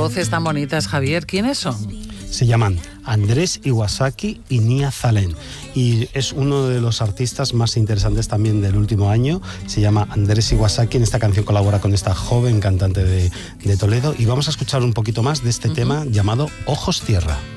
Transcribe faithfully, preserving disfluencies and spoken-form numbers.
voces tan bonitas, Javier. ¿Quiénes son? Se llaman Andrés Iwasaki y Nia Zalén, y es uno de los artistas más interesantes también del último año. Se llama Andrés Iwasaki, en esta canción colabora con esta joven cantante de, de Toledo, y vamos a escuchar un poquito más de este uh-huh. tema llamado Ojos Tierra.